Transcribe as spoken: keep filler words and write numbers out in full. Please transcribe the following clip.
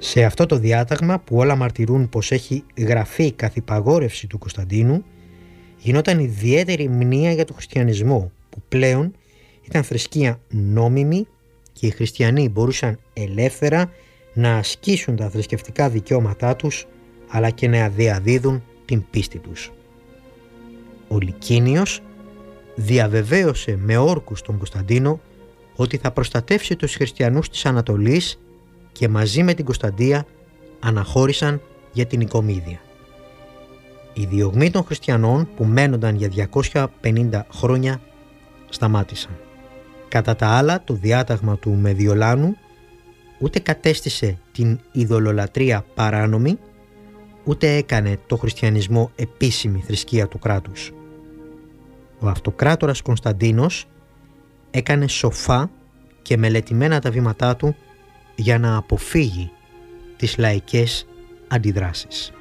Σε αυτό το διάταγμα που όλα μαρτυρούν πως έχει γραφεί καθ' υπαγόρευση του Κωνσταντίνου, γινόταν ιδιαίτερη μνήα για τον χριστιανισμό, που πλέον ήταν θρησκεία νόμιμη και οι χριστιανοί μπορούσαν ελεύθερα να ασκήσουν τα θρησκευτικά δικαιώματά τους, αλλά και να διαδίδουν την πίστη τους. Ο Λυκίνιος διαβεβαίωσε με όρκους τον Κωνσταντίνο ότι θα προστατεύσει τους χριστιανούς της Ανατολής και μαζί με την Κωνσταντία αναχώρησαν για την Οικομίδεια. Οι διωγμοί των χριστιανών που μένονταν για διακόσια πενήντα χρόνια σταμάτησαν. Κατά τα άλλα, το διάταγμα του Μεδιολάνου ούτε κατέστησε την ειδωλολατρία παράνομη, ούτε έκανε το χριστιανισμό επίσημη θρησκεία του κράτους. Ο αυτοκράτορας Κωνσταντίνος έκανε σοφά και μελετημένα τα βήματά του για να αποφύγει τις λαϊκές αντιδράσεις.